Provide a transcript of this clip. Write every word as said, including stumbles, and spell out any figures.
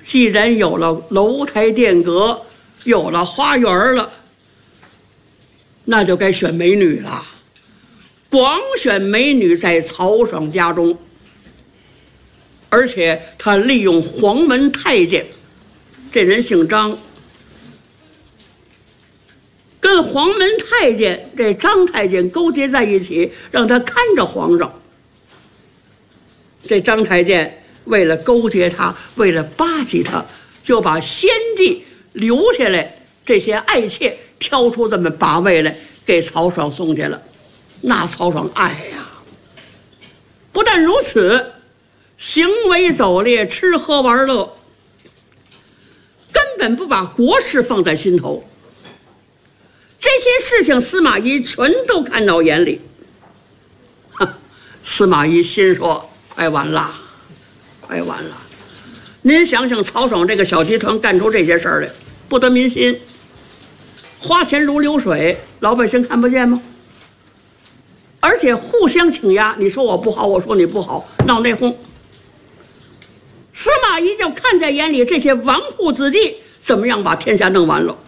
既然有了楼台殿阁，有了花园了，那就该选美女了。光选美女在曹爽家中，而且他利用黄门太监，这人姓张，跟黄门太监这张太监勾结在一起，让他看着皇上。这张太监为了勾结他，为了巴结他，就把先帝留下来这些爱妾挑出这么八位来给曹爽送去了。那曹爽爱呀！不但如此，行为走猎，吃喝玩乐，根本不把国事放在心头。这些事情司马懿全都看到眼里。司马懿心说：快完了，快完了！您想想，曹爽这个小集团干出这些事儿来，不得民心，花钱如流水，老百姓看不见吗？而且互相倾轧，你说我不好，我说你不好，闹内讧。司马懿就看在眼里，这些纨绔子弟怎么样把天下弄完了？